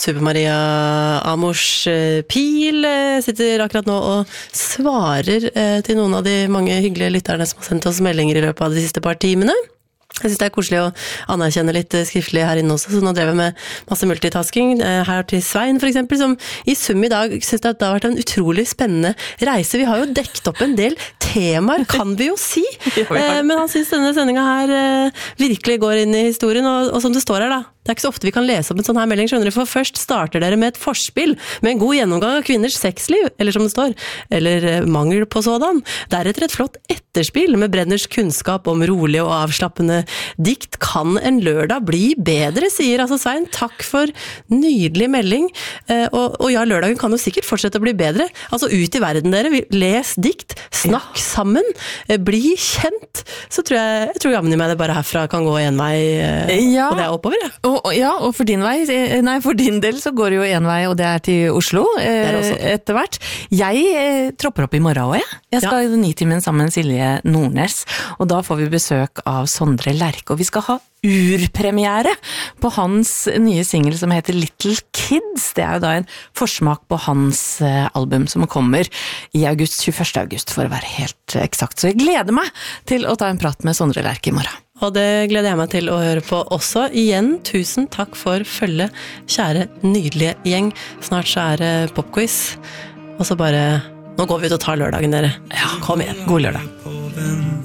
Super-Maria Amors Pil sitter akkurat nå og svarer til noen av de mange hyggelige lytterne som har sendt oss meldinger i løpet av de siste par timene. Jeg synes det koselig å anerkjenne litt skriftlig her inne også, så nå drev jeg med masse multitasking. Her til Svein for eksempel, som i sum i dag synes at det har vært en utrolig spennende reise. Vi har jo dekket opp en del temaer, kan vi jo si. Men han synes denne sendingen her virkelig går inn i historien, og som det står her da, det ikke så ofte vi kan lese opp en sånn her melding, skjønner du, for først starter dere med et forspill, med en god gjennomgang av kvinners sexliv, eller som det står, eller mangel på sådan. Deretter et flott etterspill med Brenners kunnskap om rolig og avslappende dikt. Kan en lørdag bli bedre, sier altså Svein. Takk for nydelig melding. Og ja, lørdagen kan jo sikkert fortsette å bli bedre. Altså ut i verden dere, les dikt, snakk sammen, bli kjent. Så tror jeg jammen i meg det bare herfra kan gå en vei, og det oppover, ja. Og for din del så går det jo en vei, og det til Oslo etter hvert. Jeg tropper opp i morgen også, jeg skal i Nitimen sammen med Silje Nordnes, og da får vi besøk av Sondre Lerche, og vi skal ha urpremiere på hans nye single som heter Little Kids. Det jo da en forsmak på hans album som kommer i 21. august for å være helt eksakt. Så jeg gleder meg til å ta en prat med Sondre Lerche i morgen. Og det gleder jeg meg til å høre på også. Igjen, tusen takk for følge, kjære, nydelige gjeng. Snart så det popquiz. Og så bare, nå går vi ut og tar lørdagen dere. Ja, kom igjen. God lørdag.